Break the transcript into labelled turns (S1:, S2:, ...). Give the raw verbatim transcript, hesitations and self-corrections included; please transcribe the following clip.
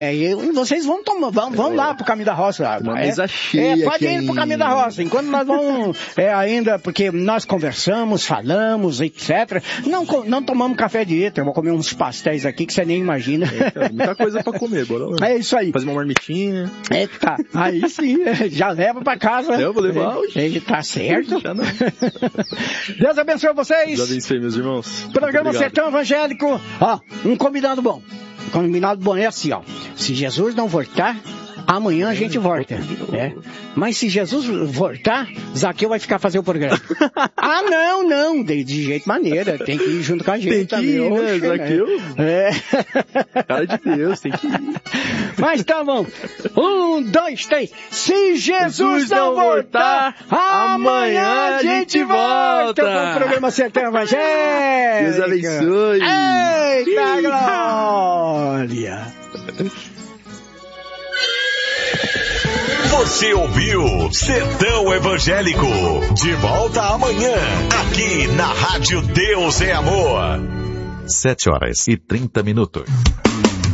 S1: É, e vocês vão tomar, vão, vão é. lá pro Caminho da Roça.
S2: Uma
S1: é,
S2: mesa cheia.
S1: É, pode ir pro Caminho da Roça. Enquanto nós vamos, é, ainda, porque nós conversamos, falamos, etcétera. Não, não tomamos café de itra. Eu vou comer uns pastéis aqui que você nem imagina.
S2: É, cara, muita coisa pra comer, bora lá.
S1: É isso aí.
S2: Fazer uma marmitinha.
S1: Eita, aí sim, já leva pra casa.
S2: Eu vou levar hoje.
S1: Ele tá certo.
S2: Já não.
S1: Deus abençoe vocês.
S2: Deus abençoe, meus irmãos.
S1: Programa Sertão Evangélico. Ó, um combinado bom. O combinado bom é assim, ó. Se Jesus não voltar, amanhã a gente volta. Né? Mas se Jesus voltar, Zaqueu vai ficar fazer o programa. Ah, não, não. De, de jeito maneira. Tem que ir junto com a gente.
S2: Tem que ir, também, né, Zaqueu?
S1: Né? É.
S2: Cara de Deus, tem que ir.
S1: Mas tá bom. Um, dois, três. Se Jesus, Jesus não voltar, amanhã a gente volta com o programa Sertão Evangélico.
S2: Deus abençoe.
S1: Eita glória.
S3: Você ouviu Sertão Evangélico. De volta amanhã, aqui na Rádio Deus é Amor.
S4: Sete horas e trinta minutos.